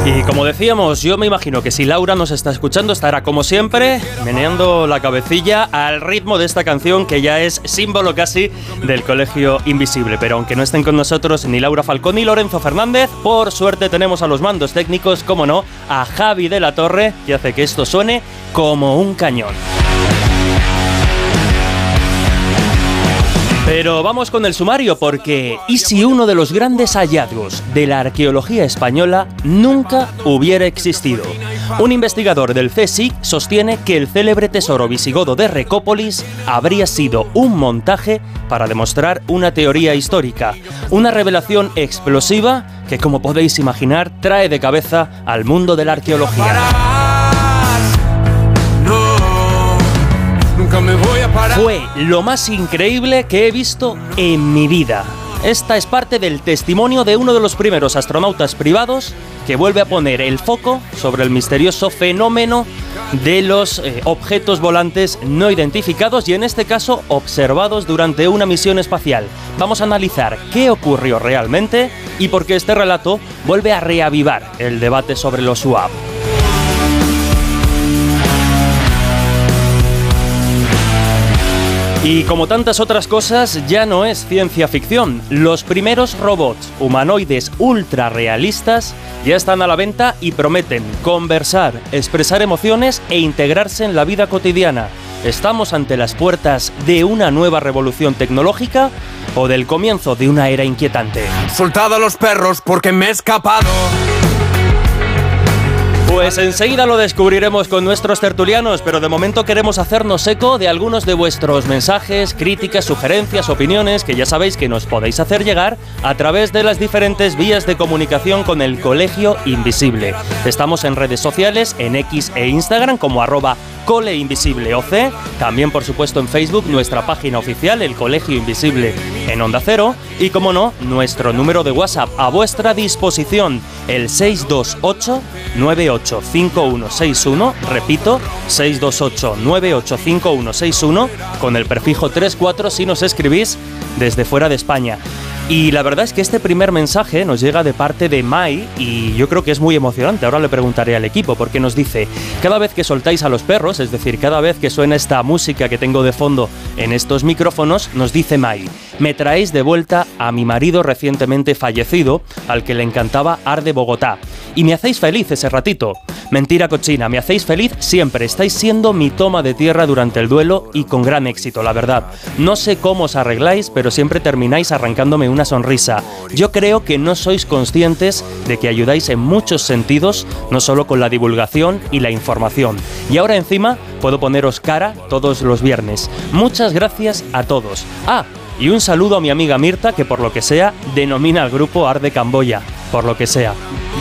Y como decíamos, yo me imagino que si Laura nos está escuchando estará como siempre meneando la cabecilla al ritmo de esta canción que ya es símbolo casi del Colegio Invisible. Pero aunque no estén con nosotros ni Laura Falcón ni Lorenzo Fernández, por suerte tenemos a los mandos técnicos, como no, a Javi de la Torre, que hace que esto suene como un cañón. Pero vamos con el sumario porque ¿y si uno de los grandes hallazgos de la arqueología española nunca hubiera existido? Un investigador del CSIC sostiene que el célebre tesoro visigodo de Recópolis habría sido un montaje para demostrar una teoría histórica. Una revelación explosiva que, como podéis imaginar, trae de cabeza al mundo de la arqueología. Fue lo más increíble que he visto en mi vida. Esta es parte del testimonio de uno de los primeros astronautas privados que vuelve a poner el foco sobre el misterioso fenómeno de los objetos volantes no identificados y en este caso observados durante una misión espacial. Vamos a analizar qué ocurrió realmente y por qué este relato vuelve a reavivar el debate sobre los UAP. Y como tantas otras cosas, ya no es ciencia ficción. Los primeros robots humanoides ultra realistas ya están a la venta y prometen conversar, expresar emociones e integrarse en la vida cotidiana. ¿Estamos ante las puertas de una nueva revolución tecnológica o del comienzo de una era inquietante? Soltad a los perros porque me he escapado. Pues enseguida lo descubriremos con nuestros tertulianos, pero de momento queremos hacernos eco de algunos de vuestros mensajes, críticas, sugerencias, opiniones, que ya sabéis que nos podéis hacer llegar a través de las diferentes vías de comunicación con el Colegio Invisible. Estamos en redes sociales, en X e Instagram como @coleinvisibleoc, también por supuesto en Facebook, nuestra página oficial, el Colegio Invisible en Onda Cero, y como no, nuestro número de WhatsApp a vuestra disposición, el 628-985161, repito, 628-985161, con el prefijo 34 si nos escribís desde fuera de España. Y la verdad es que este primer mensaje nos llega de parte de Mai y yo creo que es muy emocionante. Ahora le preguntaré al equipo porque nos dice: cada vez que soltáis a los perros, es decir, cada vez que suena esta música que tengo de fondo en estos micrófonos, nos dice Mai, me traéis de vuelta a mi marido recientemente fallecido, al que le encantaba Ar de Bogotá. Y me hacéis feliz ese ratito. Mentira cochina, me hacéis feliz siempre. Estáis siendo mi toma de tierra durante el duelo y con gran éxito, la verdad. No sé cómo os arregláis, pero siempre termináis arrancándome una sonrisa. Yo creo que no sois conscientes de que ayudáis en muchos sentidos, no solo con la divulgación y la información. Y ahora encima puedo poneros cara todos los viernes. Muchas gracias a todos. Y un saludo a mi amiga Mirta, que por lo que sea denomina al grupo Ar de Camboya. Por lo que sea.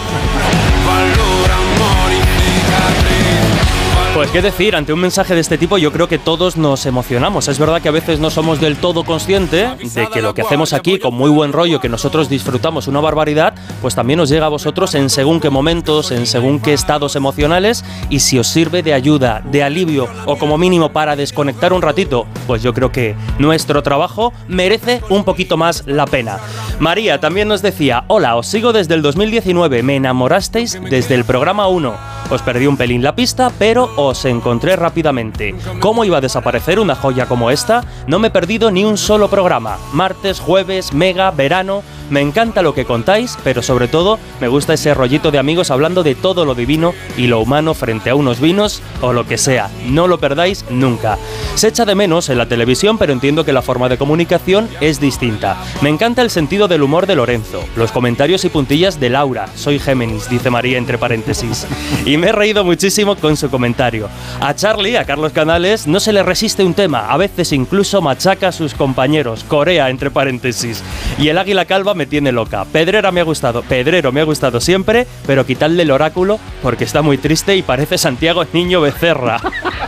Pues qué decir, ante un mensaje de este tipo yo creo que todos nos emocionamos. Es verdad que a veces no somos del todo conscientes de que lo que hacemos aquí con muy buen rollo, que nosotros disfrutamos una barbaridad, pues también os llega a vosotros en según qué momentos, en según qué estados emocionales, y si os sirve de ayuda, de alivio o como mínimo para desconectar un ratito, pues yo creo que nuestro trabajo merece un poquito más la pena. María también nos decía: hola, os sigo desde el 2019, me enamorasteis desde el programa 1. Os perdí un pelín la pista, pero os encontré rápidamente. ¿Cómo iba a desaparecer una joya como esta? No me he perdido ni un solo programa. Martes, jueves, mega, verano. Me encanta lo que contáis, pero sobre todo me gusta ese rollito de amigos hablando de todo lo divino y lo humano frente a unos vinos o lo que sea. No lo perdáis nunca. Se echa de menos en la televisión, pero entiendo que la forma de comunicación es distinta. Me encanta el sentido del humor de Lorenzo, los comentarios y puntillas de Laura. Soy Géminis, dice María entre paréntesis. Y me he reído muchísimo con su comentario. A Charlie, a Carlos Canales, no se le resiste un tema. A veces incluso machaca a sus compañeros. Corea, entre paréntesis. Y el águila calva me tiene loca. Pedrero me ha gustado siempre, pero quitadle el oráculo porque está muy triste y parece Santiago Niño Becerra.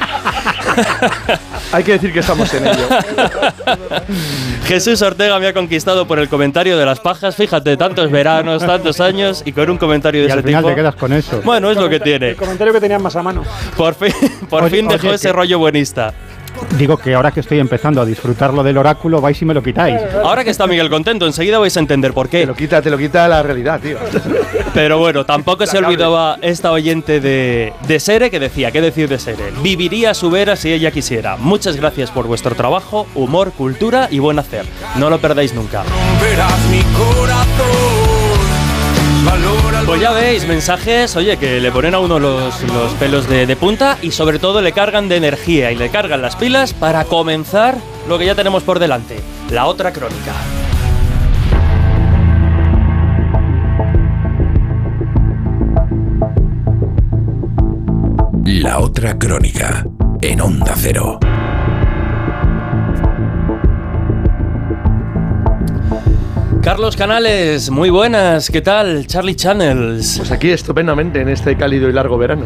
Hay que decir que estamos en ello. Jesús Ortega me ha conquistado por el comentario de las pajas. Fíjate, tantos veranos, tantos años y con un comentario de ese tipo. Y al final te quedas con eso. Bueno, es lo que tiene. El comentario que tenías más a mano. Por fin dejó ese rollo buenista. Digo que ahora que estoy empezando a disfrutar lo del oráculo, vais y me lo quitáis. Ahora que está Miguel contento, enseguida vais a entender por qué. Te lo quita la realidad, tío. Pero bueno, tampoco se olvidaba esta oyente de Sere que decía, ¿qué decir de Sere? Viviría su vera si ella quisiera. Muchas gracias por vuestro trabajo, humor, cultura y buen hacer. No lo perdáis nunca. Pues ya veis, mensajes, oye, que le ponen a uno los pelos de punta y sobre todo le cargan de energía y le cargan las pilas para comenzar lo que ya tenemos por delante, la otra crónica. La otra crónica, en Onda Cero. Carlos Canales, muy buenas, ¿qué tal? Charlie Channels. Pues aquí estupendamente en este cálido y largo verano.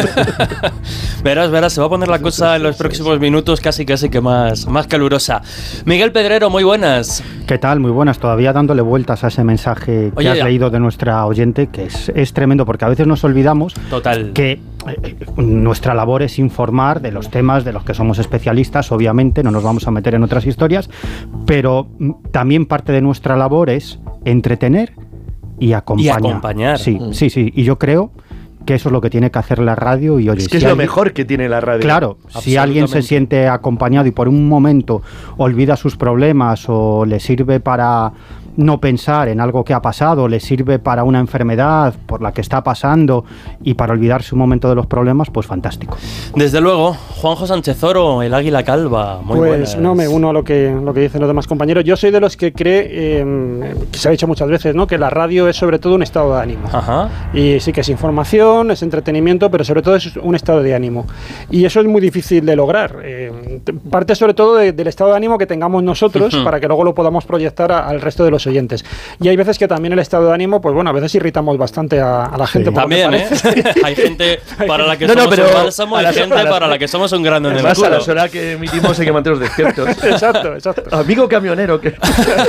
Verás, se va a poner la cosa en los próximos minutos casi que más calurosa. Miguel Pedrero, muy buenas. ¿Qué tal? Muy buenas. Todavía dándole vueltas a ese mensaje que has leído de nuestra oyente, que es tremendo, porque a veces nos olvidamos que nuestra labor es informar de los temas de los que somos especialistas. Obviamente no nos vamos a meter en otras historias, pero también parte de nuestra labor es entretener y acompañar. Sí. Y yo creo que eso es lo que tiene que hacer la radio. Y oye, es que es lo mejor que tiene la radio. Claro, si alguien se siente acompañado y por un momento olvida sus problemas o le sirve para no pensar en algo que ha pasado, le sirve para una enfermedad por la que está pasando y para olvidarse un momento de los problemas, pues fantástico. Desde luego, Juanjo Sánchez Oro, el Águila Calva, muy buenas. Pues no me uno a lo que dicen los demás compañeros. Yo soy de los que cree, que se ha dicho muchas veces, ¿no?, que la radio es sobre todo un estado de ánimo. Ajá. Y sí que es información, es entretenimiento, pero sobre todo es un estado de ánimo. Y eso es muy difícil de lograr. Parte sobre todo del estado de ánimo que tengamos nosotros para que luego lo podamos proyectar al resto de los oyentes. Y hay veces que también el estado de ánimo, pues bueno, a veces irritamos bastante a la gente. Sí. También, hay gente para la que somos un bálsamo y gente para la que somos un grano en el culo. A las horas que emitimos hay que mantenerlos despiertos. Exacto. Amigo camionero que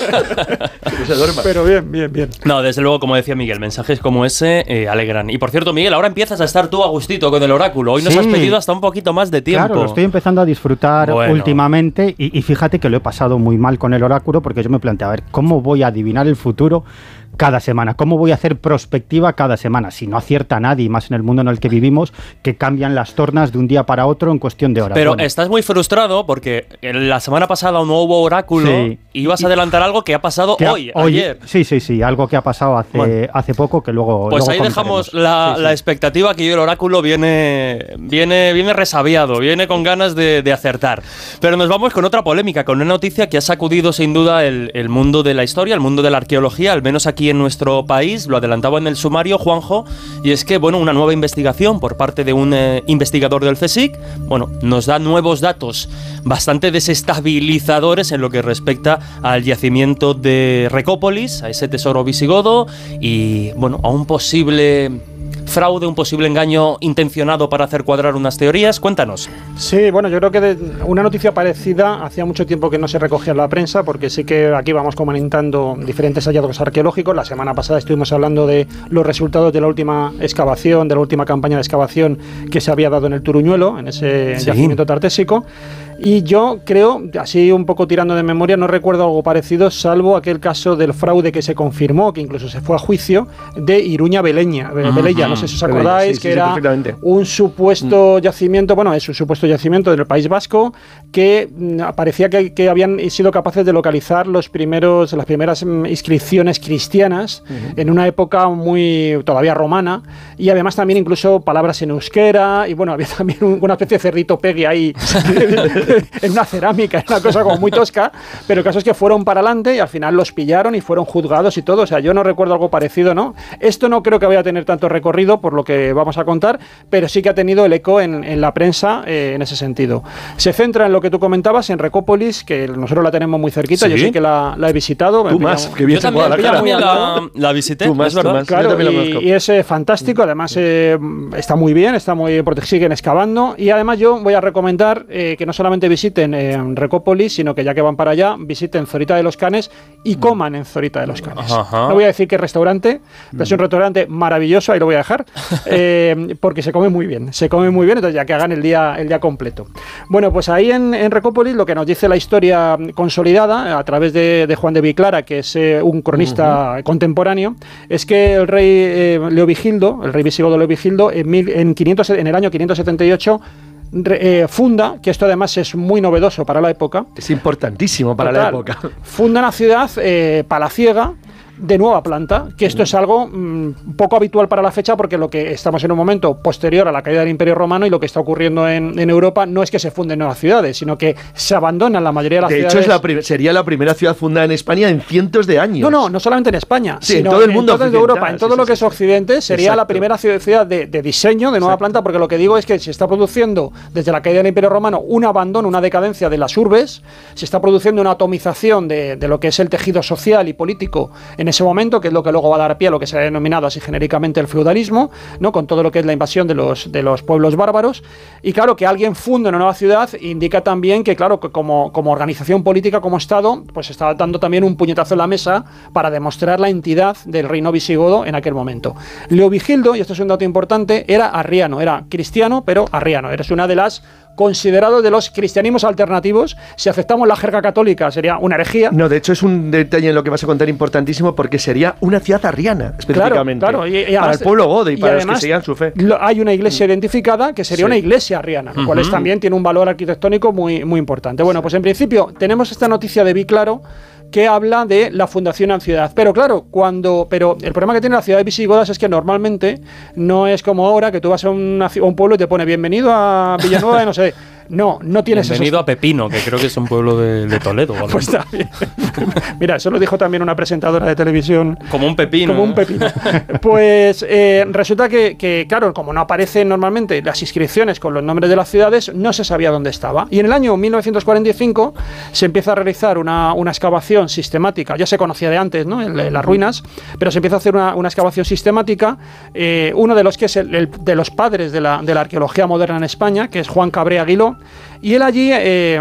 se duerma. Pero bien. No, desde luego, como decía Miguel, mensajes como ese alegran. Y por cierto, Miguel, ahora empiezas a estar tú a gustito con el oráculo. Hoy nos has pedido hasta un poquito más de tiempo. Claro, lo estoy empezando a disfrutar últimamente y fíjate que lo he pasado muy mal con el oráculo porque yo me planteaba, a ver, ¿cómo voy a adivinar el futuro cada semana? ¿Cómo voy a hacer prospectiva cada semana? Si no acierta nadie, más en el mundo en el que vivimos, que cambian las tornas de un día para otro en cuestión de horas. Pero estás muy frustrado porque la semana pasada no hubo oráculo y ibas a adelantar algo que ha pasado ayer. Sí, algo que ha pasado hace poco que luego... Pues luego ahí dejamos la expectativa que yo el oráculo viene resabiado, viene con ganas de acertar. Pero nos vamos con otra polémica, con una noticia que ha sacudido sin duda el mundo de la historia, el mundo de la arqueología, al menos aquí en nuestro país. Lo adelantaba en el sumario Juanjo, y es que una nueva investigación por parte de un investigador del CSIC, nos da nuevos datos bastante desestabilizadores en lo que respecta al yacimiento de Recópolis, a ese tesoro visigodo y a un posible fraude, un posible engaño intencionado para hacer cuadrar unas teorías. Cuéntanos. Sí, yo creo que una noticia parecida hacía mucho tiempo que no se recogía en la prensa, porque sí que aquí vamos comentando diferentes hallazgos arqueológicos. La semana pasada estuvimos hablando de los resultados de la última excavación, de la última campaña de excavación que se había dado en el Turuñuelo, en ese yacimiento tartésico. Y yo creo, así un poco tirando de memoria, no recuerdo algo parecido, salvo aquel caso del fraude que se confirmó, que incluso se fue a juicio, de Iruña Velella, no sé si os acordáis, que era un supuesto yacimiento, es un supuesto yacimiento del País Vasco, que parecía que habían sido capaces de localizar las primeras inscripciones cristianas en una época todavía romana, y además también incluso palabras en euskera, y había también una especie de cerrito pegue ahí en una cerámica, es una cosa como muy tosca, pero el caso es que fueron para adelante y al final los pillaron y fueron juzgados y todo. O sea, yo no recuerdo algo parecido, ¿no? Esto no creo que vaya a tener tanto recorrido por lo que vamos a contar, pero sí que ha tenido el eco en la prensa en ese sentido. Se centra en lo que tú comentabas, en Recópolis, que nosotros la tenemos muy cerquita. ¿Sí? Yo sí que la he visitado. Tú más, que bien se puede la visité. Tú más, ¿verdad? Claro, y es fantástico. Además, está muy bien, siguen excavando. Y además yo voy a recomendar que no solamente solamente visiten Recópolis, sino que ya que van para allá, visiten Zorita de los Canes y coman en Zorita de los Canes. No voy a decir qué restaurante, pero es un restaurante maravilloso, ahí lo voy a dejar, porque se come muy bien, entonces ya que hagan el día completo. Bueno, pues ahí en Recópolis lo que nos dice la historia consolidada a través de Juan de Viclara, que es un cronista contemporáneo, es que el rey Leovigildo, el rey visigodo Leovigildo, en el año 578 funda, que esto además es muy novedoso para la época. Es importantísimo para la época. Funda una ciudad palaciega de nueva planta, que esto es algo poco habitual para la fecha, porque lo que estamos en un momento posterior a la caída del Imperio Romano y lo que está ocurriendo en Europa no es que se funden nuevas ciudades, sino que se abandonan la mayoría de las ciudades. De hecho, sería la primera ciudad fundada en España en cientos de años. No solamente en España, sino en todo el mundo, en toda Europa, en todo lo que es Occidente, sería la primera ciudad de diseño de nueva planta, porque lo que digo es que se está produciendo desde la caída del Imperio Romano un abandono, una decadencia de las urbes, se está produciendo una atomización de lo que es el tejido social y político en ese momento, que es lo que luego va a dar pie a lo que se ha denominado así genéricamente el feudalismo, ¿no? Con todo lo que es la invasión de los pueblos bárbaros. Y claro, que alguien funda una nueva ciudad indica también que, claro, que como organización política, como Estado, pues está dando también un puñetazo en la mesa para demostrar la entidad del reino visigodo en aquel momento. Leovigildo, y esto es un dato importante, era arriano, era cristiano, pero arriano. Eres una de las considerados de los cristianismos alternativos. Si aceptamos la jerga católica sería una herejía. No, de hecho es un detalle en lo que vas a contar importantísimo, porque sería una ciudad arriana, específicamente. Claro. Y además, para el pueblo godo y para los que seguían su fe. Hay una iglesia identificada que sería una iglesia arriana, lo cual también tiene un valor arquitectónico muy, muy importante. Bueno, pues en principio tenemos esta noticia de Viclaro que habla de la fundación de la ciudad. Pero claro, pero el problema que tiene la ciudad de visigodas es que normalmente no es como ahora, que tú vas a un pueblo y te pone bienvenido a Villanueva de no sé. No tienes eso. Bienvenido a Pepino, que creo que es un pueblo de Toledo. ¿Vale? Pues está bien. Mira, eso lo dijo también una presentadora de televisión. Como un pepino. Como un pepino. Pues resulta que, claro, como no aparecen normalmente las inscripciones con los nombres de las ciudades, no se sabía dónde estaba. Y en el año 1945 se empieza a realizar una excavación sistemática. Ya se conocía de antes, ¿no? En las ruinas, pero se empieza a hacer una excavación sistemática. Uno de los que es de los padres de la arqueología moderna en España, que es Juan Cabré Aguiló. Y él allí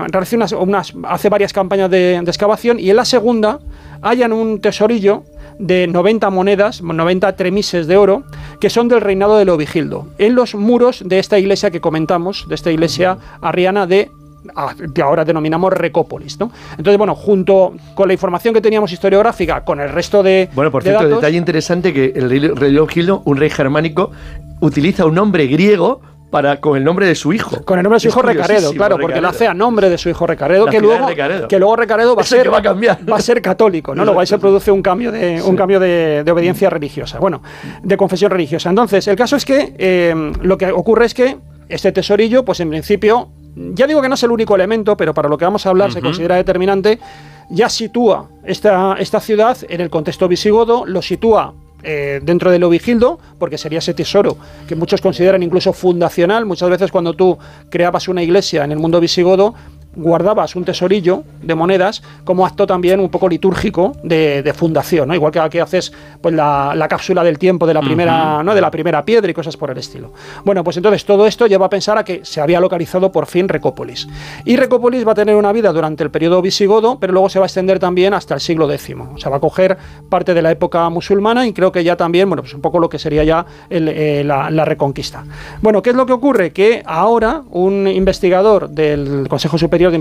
hace varias campañas de excavación, y en la segunda hallan un tesorillo de 90 monedas, 90 tremises de oro, que son del reinado de Leovigildo, en los muros de esta iglesia que comentamos, de esta iglesia arriana que ahora denominamos Recópolis, ¿no? Entonces, bueno, junto con la información que teníamos historiográfica, con el resto de Bueno, por cierto, datos, detalle interesante, que el rey Leovigildo, un rey germánico, utiliza un nombre griego con el nombre de su hijo. Con el nombre de su hijo Recaredo, claro, porque lo hace a nombre de su hijo Recaredo, que luego Recaredo va a ser católico, ¿no? Luego ahí se produce un cambio de obediencia religiosa, bueno, de confesión religiosa. Entonces, el caso es que lo que ocurre es que este tesorillo, pues en principio, ya digo que no es el único elemento, pero para lo que vamos a hablar se considera determinante, ya sitúa esta ciudad en el contexto visigodo, lo sitúa dentro de Leovigildo, porque sería ese tesoro que muchos consideran incluso fundacional. Muchas veces cuando tú creabas una iglesia en el mundo visigodo, guardabas un tesorillo de monedas como acto también un poco litúrgico de fundación, ¿no? Igual que aquí haces pues la cápsula del tiempo de la primera, ¿no? De la primera piedra y cosas por el estilo. Bueno, pues entonces todo esto lleva a pensar a que se había localizado por fin Recópolis. Y Recópolis va a tener una vida durante el periodo visigodo, pero luego se va a extender también hasta el siglo X. O sea, va a coger parte de la época musulmana y creo que ya también, bueno, pues un poco lo que sería ya la reconquista. Bueno, ¿qué es lo que ocurre? Que ahora un investigador del Consejo Superior